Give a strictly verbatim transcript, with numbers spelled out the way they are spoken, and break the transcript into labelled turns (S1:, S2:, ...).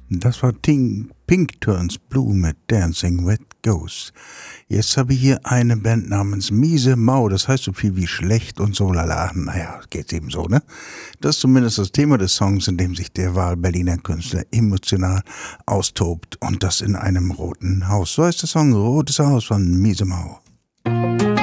S1: Das war Ting, Pink Turns Blue mit Dancing with Ghosts. Jetzt habe ich hier eine Band namens Miese Mau. Das heißt so viel wie schlecht und so lala. Naja, geht's eben so, ne? Das ist zumindest das Thema des Songs, in dem sich der Wahl-Berliner Künstler emotional austobt. Und das in einem roten Haus. So heißt der Song Rotes Haus von Miese Mau.